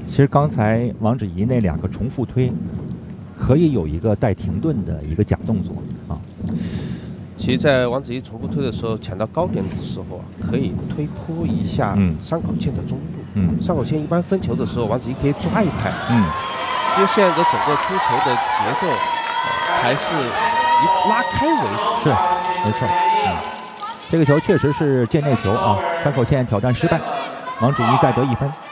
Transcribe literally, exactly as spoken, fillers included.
其实刚才王芷怡那两个重复推，可以有一个带停顿的一个假动作啊。 其实，在王芷怡重复推的时候，抢到高点的时候啊，可以推脱一下山口茜的中路。嗯，山口茜一般分球的时候，王芷怡可以抓一拍。嗯，因为现在的整个出球的节奏、呃、还是以拉开为主。 是，没错。嗯，这个球确实是界内球啊，山口茜挑战失败，王芷怡再得一分。